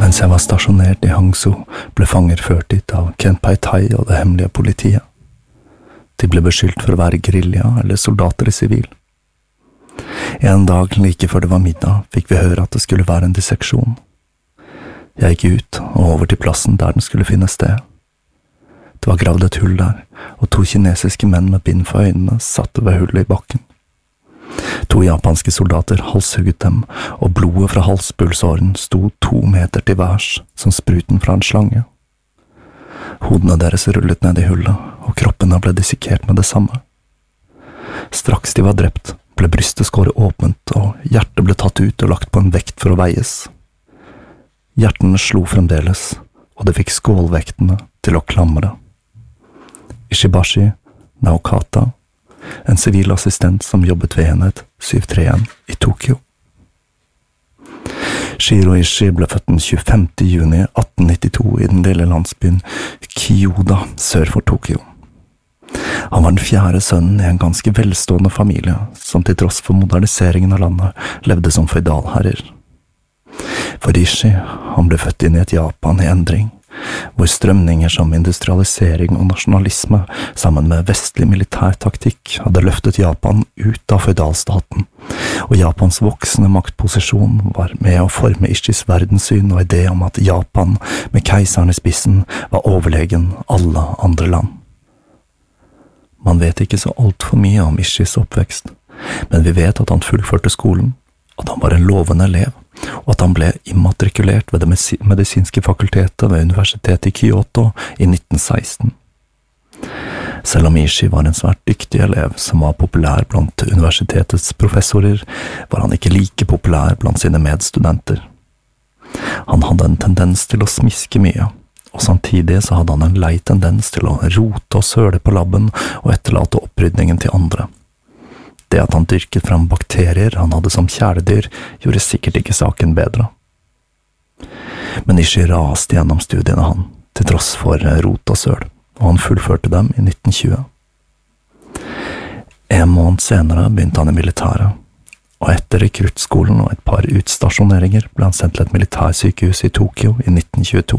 Mens jeg var stasjonert i Hangzhou, ble fanger ført dit av Kenpai Tai og det hemmelige politiet. De ble beskyldt for å være guerilla eller soldater i sivil. En dag like før det var middag, fikk vi høre at det skulle være en disseksjon. Jeg gikk ut og over til plassen der den skulle finne sted. Det var gravd et hull der, og 2 kinesiske menn med bind for øynene satt ved hullet i bakken. 2 japanske soldater halshugget dem, og blodet fra halspulsåren sto 2 meter til værs, som spruten fra en slange. Hodene deres rullet ned i hullet, og kroppene ble dissekert med det samme. Straks de var drept, ble brystet skåret åpent, og hjertet ble tatt ut og lagt på en vekt for å veies. Hjertene slo fremdeles, og det fikk skålvektene til å klamre. Ishibashi Naokata, en sivil assistent som jobbet ved enhet 731 i Tokyo. Shiro Ishii ble født den 25. juni 1892 i den lille landsbyen Kyoda sør for Tokyo. Han var den 4. sønnen i en ganske velstående familie, som til tross for moderniseringen av landet levde som feudalherrer. For Ishii, han ble født inn i et Japan i endring, hvor strømninger som industrialisering og nasjonalisme sammen med vestlig militærtaktikk hadde løftet Japan ut av feudalstaten, og Japans voksende maktposisjon var med å forme Ishiis verdenssyn og idé om at Japan, med keiseren i spissen, var overlegen alle andre land. Man vet ikke så alt for mye om Ishiis oppvekst, men vi vet at han fullførte skolen, at han var en lovende elev, og at han ble immatrikulert ved det medisinske fakultetet ved universitetet i Kyoto i 1916. Selv om Ishii var en svært dyktig elev som var populær blant universitetets professorer, var han ikke like populær blant sine medstudenter. Han hadde en tendens til å smiske mye, og samtidig så hadde han en lei tendens til å rote og søle på labben og etterlate opprydningen til andre. Det at han dyrket fram bakterier han hadde som kjæledyr, gjorde sikkert ikke saken bedre. Men Ishii raste gjennom studiene han, til tross for rot og søl, og han fullførte dem i 1920. En måned senere begynte han i militæret, og etter rekruttskolen og et par utstasjoneringer ble han sendt til et militærsykehus i Tokyo i 1922.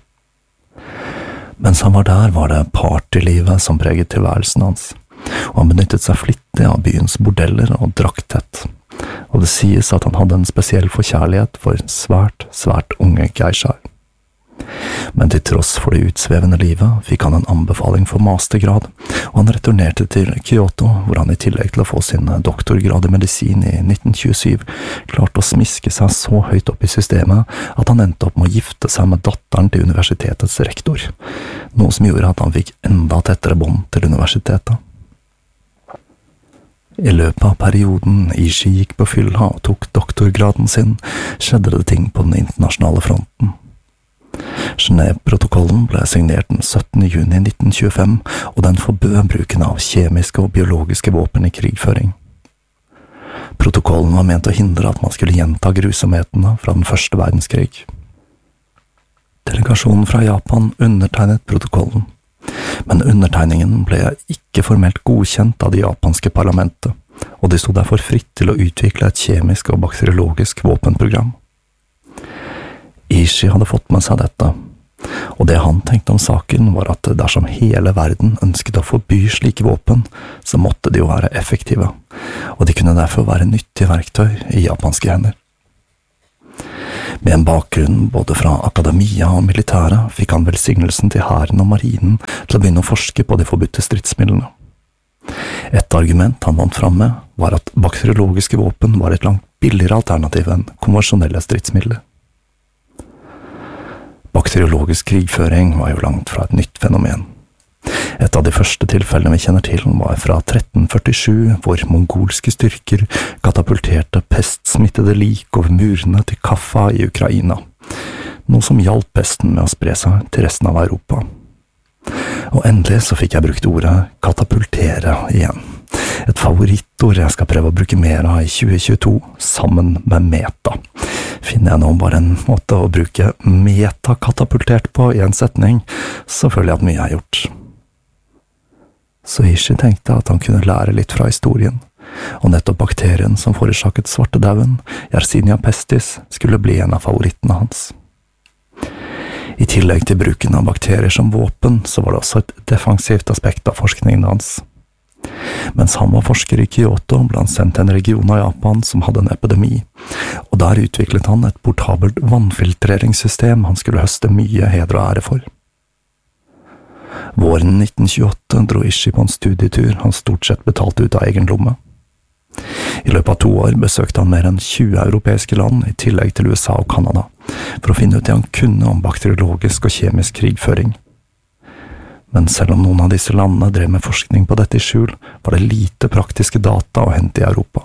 Mens han var der, var det partylivet som preget tilværelsen hans, og han benyttet seg flittig av byens bordeller og drakk tett, og det sies at han hadde en spesiell forkjærlighet for svært unge geishaer. Men til tross for det utsvevende livet fikk han en anbefaling for mastergrad, og han returnerte til Kyoto, hvor han i tillegg til å få sin doktorgrad i medisin i 1927 klarte å smiske seg så høyt opp i systemet at han endte opp med å gifte seg med datteren til universitetets rektor, noe som gjorde at han fikk enda tettere bånd til universitetet. I løpet av perioden Ishii gikk på fylla og tok doktorgraden sin, skjedde det ting på den internasjonale fronten. Genève-protokollen ble signert den 17. juni 1925, og den forbød bruken av kjemiske og biologiske våpen i krigføring. Protokollen var ment å hindre at man skulle gjenta grusomhetene fra den første verdenskrig. Delegasjonen fra Japan undertegnet protokollen, men undertegningen ble ikke formelt godkjent av det japanske parlamentet, og de stod derfor fritt til å utvikle et kjemisk og bakteriologisk våpenprogram. Ishii hadde fått med seg dette, og det han tenkte om saken var at dersom hele verden ønsket å forby slike våpen, så måtte de jo være effektive, og de kunne derfor være nyttige verktøy i japanske hender. Med en bakgrunn både fra akademia og militæret fikk han velsignelsen til hæren og marinen til å begynne å forske på de forbudte stridsmidlene. Et argument han vant fram med var at bakteriologiske våpen var et langt billigere alternativ enn konvensjonelle stridsmidler. Bakteriologisk krigføring var jo langt fra et nytt fenomen. Et av de første tilfellene vi kjenner til var fra 1347, hvor mongolske styrker katapulterte pestsmittede lik over murene til Kaffa i Ukraina, noe som hjalp pesten med å spre seg til resten av Europa. Og endelig så fikk jeg brukt ordet katapultere igjen. Et favorittord jeg skal prøve å bruke mer av i 2022, sammen med meta. Finner jeg nå bare en måte å bruke metakatapultert på i en setning, så føler jeg at mye er gjort. Så Ishii tenkte at han kunne lære litt fra historien, og nettopp bakterien som forårsaket svartedauden, Yersinia pestis, skulle bli en av favorittene hans. I tillegg til bruken av bakterier som våpen, så var det også et defensivt aspekt av forskningen hans. Mens han var forsker i Kyoto, ble han sendt til en region av Japan som hadde en epidemi, og der utviklet han et portabelt vannfiltreringssystem han skulle høste mye heder og ære for. Våren 1928 dro Ishii på en studietur han stort sett betalte ut av egen lomme. I løpet av 2 år besøkte han mer enn 20 europeiske land, i tillegg til USA og Kanada, for å finne ut det han kunne om bakteriologisk og kjemisk krigføring. Men selv om noen av disse landene drev med forskning på dette i skjul, var det lite praktiske data å hente i Europa.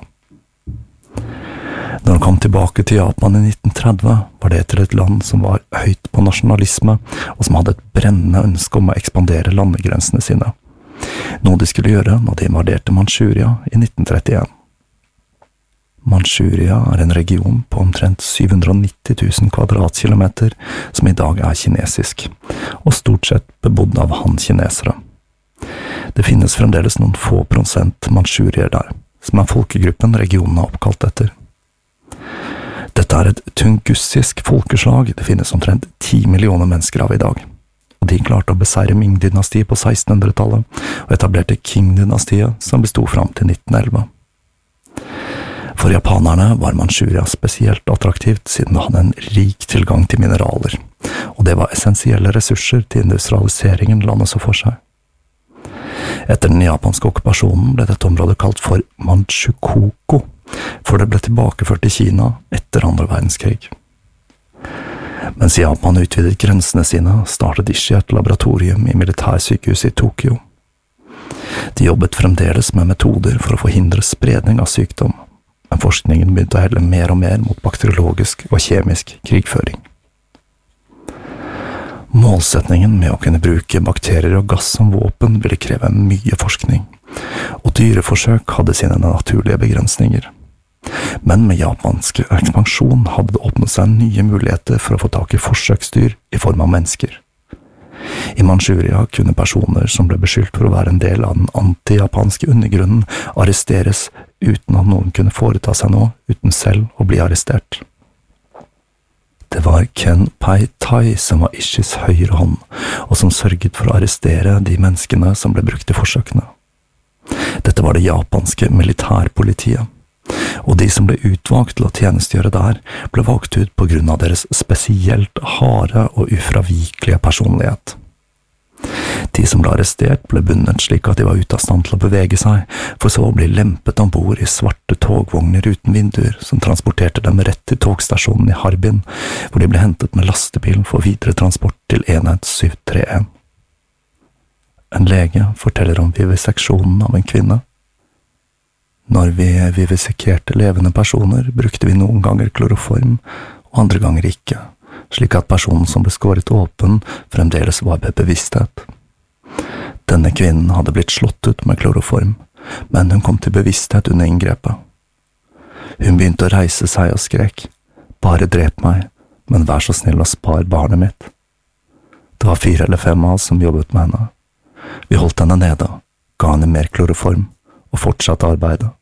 Når han kom tilbake til Japan i 1930, var det etter et land som var høyt på nasjonalisme, og som hadde et brennende ønske om å ekspandere landegrensene sine, noe de skulle gjøre når de invaderte Manchuria i 1931. Manchuria er en region på omtrent 790 000 kvadratkilometer som i dag er kinesisk, og stort sett bebodd av han-kinesere. Det finnes fremdeles noen få prosent manchurier der, som er folkegruppen regionen er oppkalt etter. Dette er et tungusisk folkeslag det finnes omtrent 10 millioner mennesker av i dag, og de klarte å beseire Ming-dynastiet på 1600-tallet og etablerte Qing-dynastiet som bestod fram til 1911. For japanerne var Manchuria spesielt attraktivt siden det hadde en rik tilgang til mineraler, og det var essensielle ressurser til industrialiseringen landet så for seg. Etter den japanske okkupasjonen ble dette området kalt for Manchukoko, for det ble tilbakeført til Kina etter andre verdenskrig. Mens Japan utvidet grensene sine, startet Ishii et laboratorium i militærsykehuset i Tokyo. De jobbet fremdeles med metoder for å forhindre spredning av sykdom, men forskningen begynte å helle mer og mer mot bakteriologisk og kjemisk krigføring. Målsetningen med å kunne bruke bakterier og gass som våpen ville kreve mye forskning, og dyreforsøk hadde sine naturlige begrensninger. Men med japansk ekspansjon hadde det åpnet seg nye muligheter for å få tak i forsøksdyr i form av mennesker. I Manchuria kunne personer som ble beskyldt for å være en del av den anti-japanske undergrunnen arresteres uten at noen kunne foreta seg noe uten selv å bli arrestert. Det var Ken Pei-Tai som var Ishis høyre hånd, og som sørget for å arrestere de menneskene som ble brukt i forsøkene. Dette var det japanske militærpolitiet, og de som ble utvalgt til å tjenestegjøre der, ble valgt ut på grunn av deres spesielt harde og ufravikelige personlighet. De som ble arrestert ble bundet slik at de var ute av stand til å bevege seg, for så å bli lempet ombord i svarte togvogner uten vinduer som transporterte dem rett til togstasjonen i Harbin, hvor de ble hentet med lastebil for videre transport til enhet 731. En lege forteller om viviseksjonen av en kvinne. Når vi vivisekerte levende personer, brukte vi noen ganger kloroform, og andre ganger ikke, slik at personen som ble skåret åpen fremdeles var ved bevissthet. Denne kvinnen hadde blitt slått ut med kloroform, men hun kom til bevissthet under inngrepet. Hun begynte å reise seg og skrek, «Bare drep meg, men vær så snill og spar barnet mitt». Det var 4 eller 5 av oss som jobbet med henne. Vi holdt henne nede, ga henne mer kloroform, og fortsatte arbeidet.